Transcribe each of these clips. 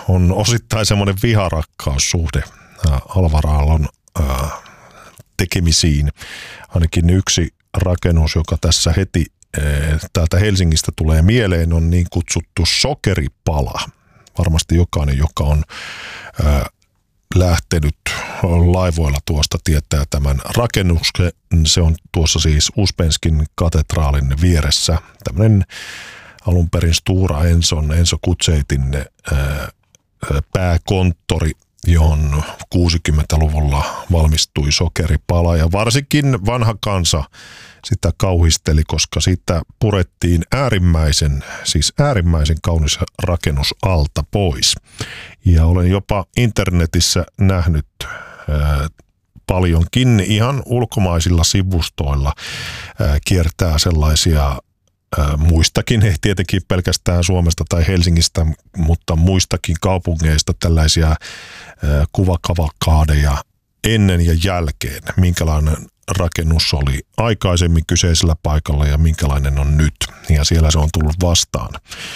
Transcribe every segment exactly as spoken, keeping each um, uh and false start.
on osittain semmoinen viharakkaussuhde Alvar Aallon ää, tekemisiin. Ainakin yksi rakennus, joka tässä heti ää, täältä Helsingistä tulee mieleen, on niin kutsuttu Sokeripala. Varmasti jokainen, joka on ää, lähtenyt laivoilla tuosta tietää tämän rakennuksen. Se on tuossa siis Uspenskin katedraalin vieressä. Tämmöinen alun perin Stora Enson, Enso Gutzeitin ää, pääkonttori, johon kuusikymmentäluvulla valmistui Sokeripala. Ja varsinkin vanha kansa sitä kauhisteli, koska sitä purettiin äärimmäisen, siis äärimmäisen kaunis rakennus alta pois. Ja olen jopa internetissä nähnyt ää, paljonkin ihan ulkomaisilla sivustoilla ää, kiertää sellaisia ää, muistakin, ei tietenkin pelkästään Suomesta tai Helsingistä, mutta muistakin kaupungeista tällaisia ää, kuvakavalkaadeja ennen ja jälkeen, minkälainen rakennus oli aikaisemmin kyseisellä paikalla ja minkälainen on nyt. Ja siellä se on tullut vastaan.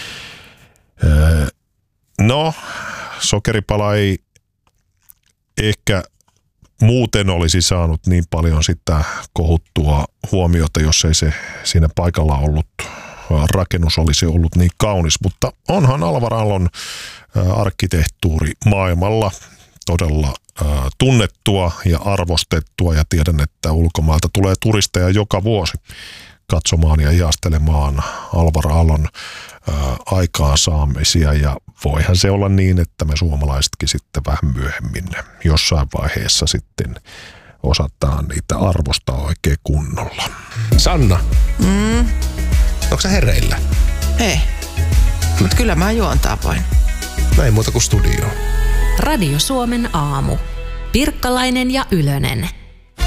No, Sokeripala ei ehkä muuten olisi saanut niin paljon sitä kohuttua huomiota, jos ei se siinä paikalla ollut, rakennus olisi ollut niin kaunis. Mutta onhan Alvar Aallon arkkitehtuuri maailmalla todella tunnettua ja arvostettua, ja tiedän, että ulkomailta tulee turisteja joka vuosi katsomaan ja ihastelemaan Alvar Aallon aikaansaamisia, ja voihan se olla niin, että me suomalaisetkin sitten vähän myöhemmin jossain vaiheessa sitten osataan niitä arvostaa oikein kunnolla. Sanna, Mm, onko sä hereillä? ei, mutta kyllä mä juontaa voin. Näin muuta kuin studioon. Radio Suomen aamu. Pirkkalainen ja Ylönen.